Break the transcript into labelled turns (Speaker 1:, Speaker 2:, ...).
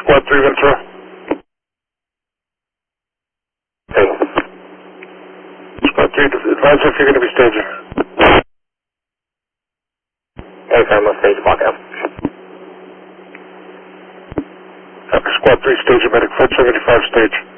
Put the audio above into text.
Speaker 1: Squad 3 Ventura. Hey. Squad 3, advise if you're going to be staging.
Speaker 2: Hey, sir, I'm on stage block out.
Speaker 1: Squad 3 stage, medic 475 stage.